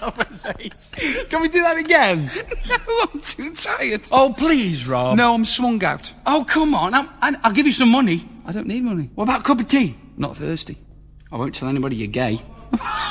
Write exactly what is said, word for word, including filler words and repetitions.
conversation. Can we do that again? No, I'm too tired. Oh, please, Rob. No, I'm swung out. Oh, come on. I'm, I, I'll give you some money. I don't need money. What about a cup of tea? Not thirsty. I won't tell anybody you're gay.